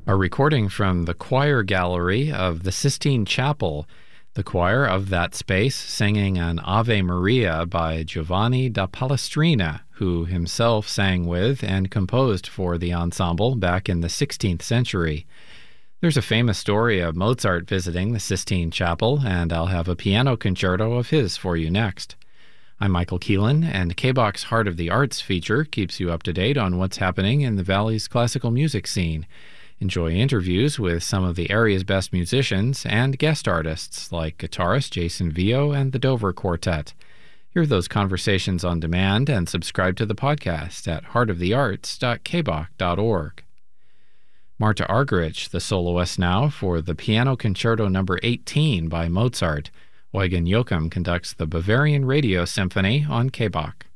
A recording from the choir gallery of the Sistine Chapel, the choir of that space singing an Ave Maria by Giovanni da Palestrina, who himself sang with and composed for the ensemble back in the 16th century. There's a famous story of Mozart visiting the Sistine Chapel, and I'll have a piano concerto of his for you next. I'm Michael Keelan, and KBOX Heart of the Arts feature keeps you up to date on what's happening in the Valley's classical music scene. Enjoy interviews with some of the area's best musicians and guest artists like guitarist Jason Vio and the Dover Quartet. Hear those conversations on demand and subscribe to the podcast at heartofthearts.kbok.org. Marta Argerich, the soloist now for the Piano Concerto No. 18 by Mozart. Eugen Joachim conducts the Bavarian Radio Symphony on KBOK.